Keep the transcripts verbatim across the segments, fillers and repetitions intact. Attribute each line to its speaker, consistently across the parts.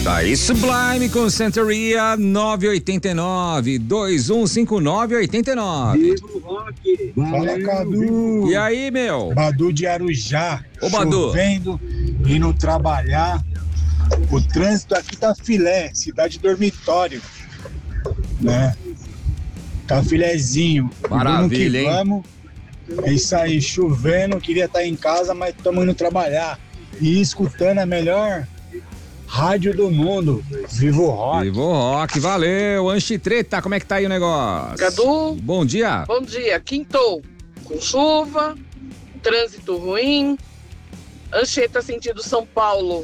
Speaker 1: Daí Sublime com Santeria nove oito nove, dois um cinco nove oito nove.
Speaker 2: Fala, Cadu.
Speaker 1: E aí, meu?
Speaker 2: Badu de Arujá.
Speaker 1: Ô, Badu.
Speaker 2: Chovendo, indo trabalhar. O trânsito aqui tá filé, cidade dormitório, né? Tá filézinho.
Speaker 1: Maravilha, hein?
Speaker 2: Vamos. É isso aí, chovendo, queria estar em casa, mas estamos indo trabalhar. E escutando a melhor rádio do mundo, Vivo Rock.
Speaker 1: Vivo Rock, valeu. Anchitreta, como é que tá aí o negócio?
Speaker 3: Cadu.
Speaker 1: Bom dia.
Speaker 3: Bom dia. Quintou com chuva, trânsito ruim. Anchieta sentido São Paulo.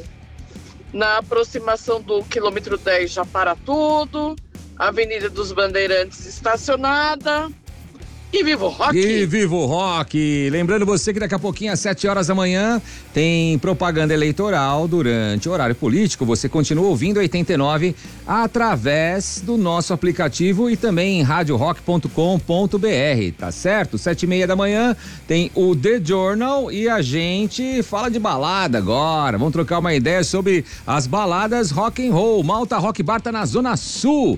Speaker 3: Na aproximação do quilômetro dez já para tudo. Avenida dos Bandeirantes estacionada. E Vivo Rock.
Speaker 1: E Vivo Rock. Lembrando você que daqui a pouquinho, às sete horas da manhã, tem propaganda eleitoral durante o horário político. Você continua ouvindo oitenta e nove através do nosso aplicativo e também em rádio rock ponto com ponto b r, tá certo? Sete e meia da manhã tem o The Journal e a gente fala de balada agora. Vamos trocar uma ideia sobre as baladas rock and roll. Malta Rock Bar tá na Zona Sul.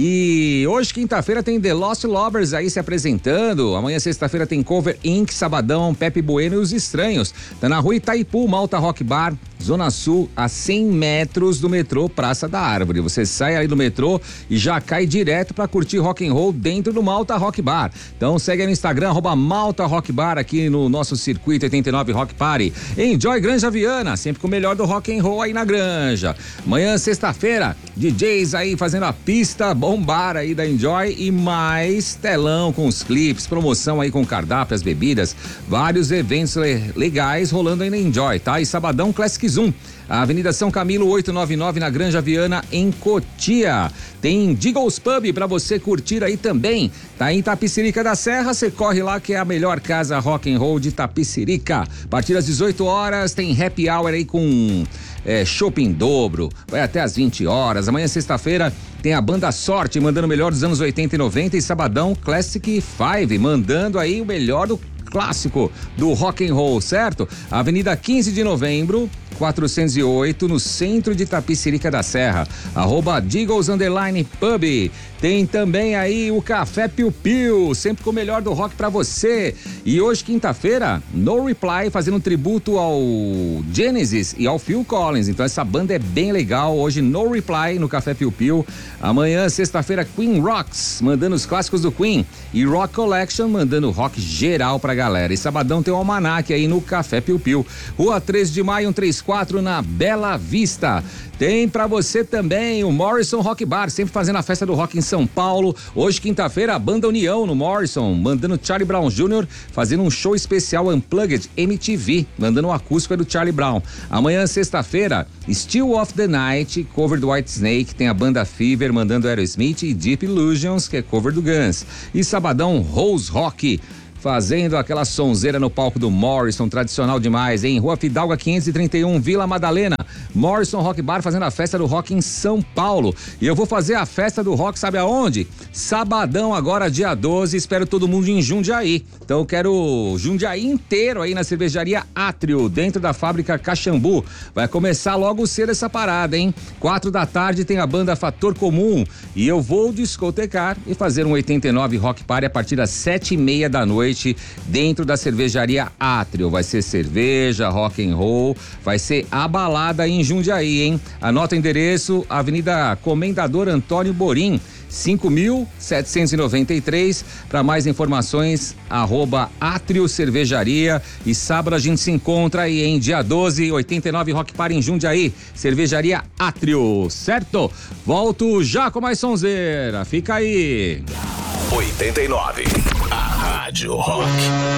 Speaker 1: E hoje, quinta-feira, tem The Lost Lovers aí se apresentando. Amanhã, sexta-feira, tem Cover Incorporated, Sabadão, Pepe Bueno e os Estranhos. Tá na rua Itaipu, Malta Rock Bar, Zona Sul, a cem metros do metrô Praça da Árvore. Você sai aí do metrô e já cai direto pra curtir rock and roll dentro do Malta Rock Bar. Então segue aí no Instagram, arroba Malta Rock Bar, aqui no nosso circuito oitenta e nove Rock Party. Enjoy Granja Viana, sempre com o melhor do rock and roll aí na Granja. Amanhã, sexta-feira, D Js aí fazendo a pista bombar aí da Enjoy e mais telão com os clipes, promoção aí com cardápio, as bebidas, vários eventos le- legais rolando aí na Enjoy, tá? E sabadão, Classic Zoom, a Avenida São Camilo oitocentos e noventa e nove na Granja Viana, em Cotia. Tem Diggles Pub pra você curtir aí também. Tá em Itapicirica da Serra, você corre lá que é a melhor casa rock and roll de Itapicirica. A partir das dezoito horas tem happy hour aí com é, chopp em dobro, vai até às vinte horas. Amanhã, sexta-feira, tem a Banda Sorte mandando o melhor dos anos oitenta e noventa e sabadão Classic Five mandando aí o melhor do clássico do rock and roll, certo? Avenida quinze de novembro, quatrocentos e oito, no centro de Itapicirica da Serra, arroba Diggles Underline Pub. Tem também aí o Café Piu Piu, sempre com o melhor do rock pra você. E hoje, quinta-feira, No Reply, fazendo um tributo ao Genesis e ao Phil Collins. Então essa banda é bem legal. Hoje, No Reply no Café Piu Piu. Amanhã, sexta-feira, Queen Rocks, mandando os clássicos do Queen. E Rock Collection, mandando rock geral pra galera. E sabadão tem o Almanac aí no Café Piu Piu. Rua treze de maio, cento e trinta e quatro, na Bela Vista. Tem pra você também o Morrison Rock Bar, sempre fazendo a festa do rock em São Paulo. Hoje, quinta-feira, a Banda União no Morrison, mandando Charlie Brown Júnior fazendo um show especial Unplugged M T V, mandando o acústico do Charlie Brown. Amanhã, sexta-feira, Still of the Night, cover do White Snake, tem a Banda Fever mandando Aerosmith e Deep Illusions, que é cover do Guns. E sabadão, Rose Rock, fazendo aquela sonzeira no palco do Morrison, tradicional demais, hein? Rua Fidalga quinhentos e trinta e um, Vila Madalena. Morrison Rock Bar fazendo a festa do rock em São Paulo. E eu vou fazer a festa do rock, sabe aonde? Sabadão agora, dia doze, espero todo mundo em Jundiaí. Então eu quero Jundiaí inteiro aí na cervejaria Átrio, dentro da fábrica Caxambu. Vai começar logo cedo essa parada, hein? Quatro da tarde tem a banda Fator Comum e eu vou discotecar e fazer um oitenta e nove Rock Party a partir das sete e meia da noite dentro da cervejaria Átrio. Vai ser cerveja, rock and roll, vai ser a balada em Jundiaí, hein? Anota o endereço, Avenida Comendador Antônio Borim, cinco mil setecentos e noventa e três. Para mais informações, arroba Átrio Cervejaria. E sábado a gente se encontra aí em dia doze, oitenta e nove Rock Party em Jundiaí, Cervejaria Átrio, certo? Volto já com mais sonzeira, fica aí.
Speaker 4: oitenta e nove, a Rádio Rock.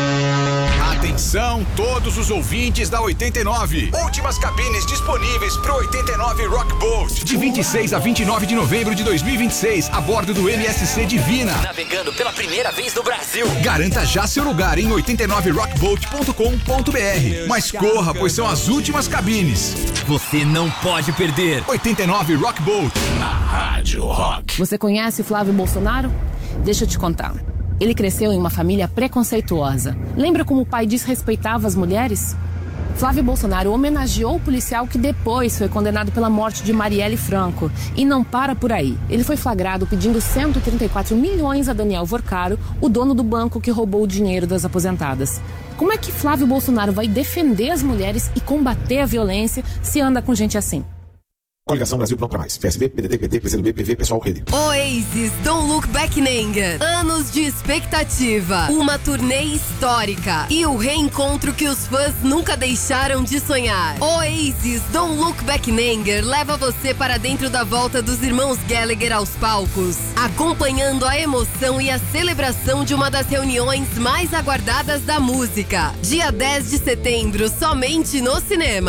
Speaker 4: Atenção, todos os ouvintes da oitenta e nove. Últimas cabines disponíveis pro oitenta e nove Rock Boat. De vinte e seis a vinte e nove de novembro de dois mil e vinte e seis, a bordo do M S C Divina.
Speaker 5: Navegando pela primeira vez no Brasil.
Speaker 4: Garanta já seu lugar em oitenta e nove rock boat ponto com ponto b r. Mas corra, pois são as últimas cabines.
Speaker 5: Você não pode perder.
Speaker 4: oitenta e nove Rock Boat, na Rádio Rock.
Speaker 6: Você conhece Flávio Bolsonaro? Deixa eu te contar. Ele cresceu em uma família preconceituosa. Lembra como o pai desrespeitava as mulheres? Flávio Bolsonaro homenageou o policial que depois foi condenado pela morte de Marielle Franco. E não para por aí. Ele foi flagrado pedindo cento e trinta e quatro milhões a Daniel Vorcaro, o dono do banco que roubou o dinheiro das aposentadas. Como é que Flávio Bolsonaro vai defender as mulheres e combater a violência se anda com gente assim?
Speaker 7: Coligação Brasil Pronto Pra Mais. P S B, P D T, P T, P C do B, P V, Pessoal, Rede.
Speaker 8: Oasis, Don't Look Back in Anger. Anos de expectativa. Uma turnê histórica. E o reencontro que os fãs nunca deixaram de sonhar. Oasis, Don't Look Back in Anger leva você para dentro da volta dos irmãos Gallagher aos palcos, acompanhando a emoção e a celebração de uma das reuniões mais aguardadas da música. Dia dez de setembro, somente no cinema.